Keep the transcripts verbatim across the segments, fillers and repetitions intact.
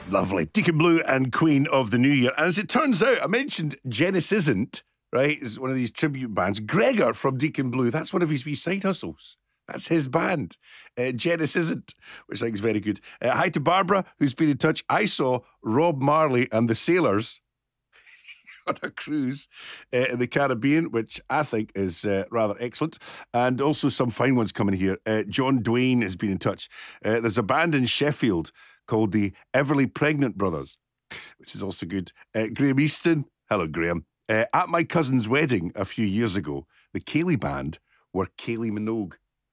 Lovely. Deacon Blue and Queen of the New Year. And as it turns out, I mentioned Genesis Isn't, right, is one of these tribute bands. Gregor from Deacon Blue, that's one of his wee side hustles. That's his band. Uh, Genesis Isn't, which I think is very good. Uh, hi to Barbara, who's been in touch. I saw Rob Marley and the Sailors on a cruise uh, in the Caribbean, which I think is uh, rather excellent. And also some fine ones coming here. Uh, John Dwayne has been in touch. Uh, there's a band in Sheffield called the Everly Pregnant Brothers, which is also good. Uh, Graham Easton, hello Graham. Uh, at my cousin's wedding a few years ago, the Kaylee band were Kaylee Minogue.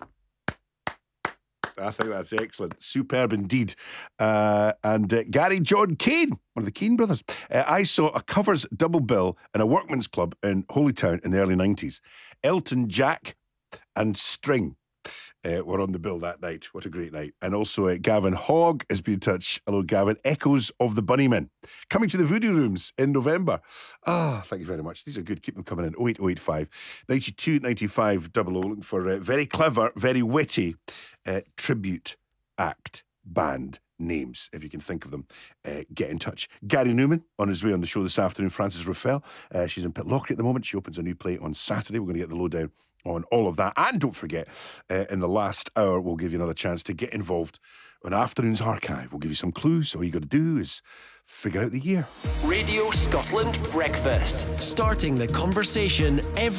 I think that's excellent. Superb indeed. Uh, and uh, Gary John Kane, one of the Kane brothers. Uh, I saw a covers double bill in a workman's club in Holytown in the early nineties. Elton Jack and String uh, were on the bill that night. What a great night. And also uh, Gavin Hogg has been in touch. Hello, Gavin. Echoes of the Bunnymen. Coming to the Voodoo Rooms in November. Ah, oh, thank you very much. These are good. Keep them coming in. oh eight oh eight five, nine two nine five, double oh. Looking for uh, very clever, very witty uh, tribute act band names, if you can think of them. Uh, get in touch. Gary Newman on his way on the show this afternoon. Frances Ruffell. Uh, she's in Pitlochry at the moment. She opens a new play on Saturday. We're going to get the lowdown on all of that. And don't forget, uh, in the last hour, we'll give you another chance to get involved on Afternoon's Archive. We'll give you some clues. All you got to do is figure out the year. Radio Scotland Breakfast. Starting the conversation every